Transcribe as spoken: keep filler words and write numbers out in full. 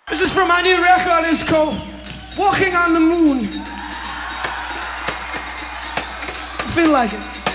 This is from my new record. It's called Walking on the Moon. I feel like it.